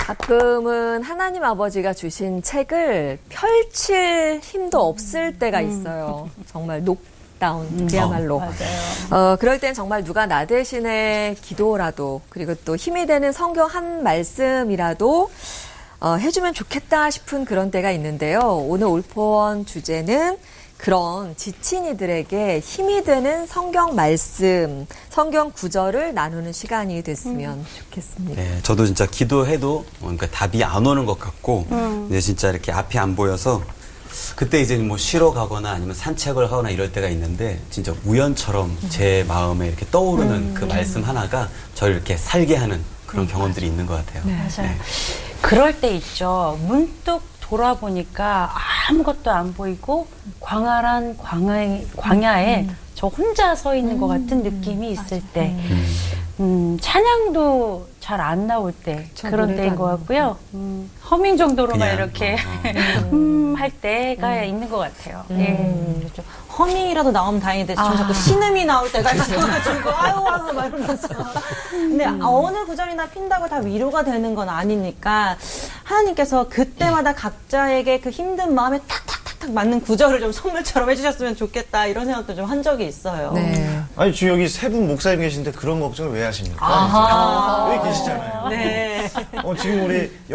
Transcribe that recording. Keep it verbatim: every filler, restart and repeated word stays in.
가끔은 하나님 아버지가 주신 책을 펼칠 힘도 없을 때가 있어요. 정말 녹다운, 그야말로. 어, 어, 그럴 땐 정말 누가 나 대신에 기도라도, 그리고 또 힘이 되는 성경 한 말씀이라도 어, 해주면 좋겠다 싶은 그런 때가 있는데요. 오늘 올포원 주제는 그런 지친 이들에게 힘이 되는 성경 말씀, 성경 구절을 나누는 시간이 됐으면 음. 좋겠습니다. 네, 저도 진짜 기도해도 그러니까 답이 안 오는 것 같고, 음. 근데 진짜 이렇게 앞이 안 보여서 그때 이제 뭐 쉬러 가거나 아니면 산책을 하거나 이럴 때가 있는데 진짜 우연처럼 음. 제 마음에 이렇게 떠오르는 음. 그 말씀 하나가 저를 이렇게 살게 하는 그런 음. 경험들이 있는 것 같아요. 네, 맞아요. 네. 그럴 때 있죠. 문득 돌아보니까 아무것도 안 보이고 광활한 광야에, 광야에 음. 저 혼자 서 있는 음. 것 같은 느낌이 있을 맞아. 때 음. 음, 찬양도 잘 안 나올 때 그런 때인 것 같고요. 음, 허밍 정도로만 이렇게 음, 할 때가 음. 있는 것 같아요. 음. 예. 그렇죠. 허밍이라도 나오면 다행인데 아. 저 자꾸 신음이 나올 때가 있어가지고 아유 아유 막 이러면서 근데 음. 어느 구절이나 핀다고 다 위로가 되는 건 아니니까 하나님께서 그때마다 각자에게 그 힘든 마음에 탁탁탁탁 맞는 구절을 좀 선물처럼 해주셨으면 좋겠다 이런 생각도 좀 한 적이 있어요. 네. 아니 지금 여기 세 분 목사님 계신데 그런 걱정을 왜 하십니까? 아하. 여기 계시잖아요. 네. 어, 지금 우리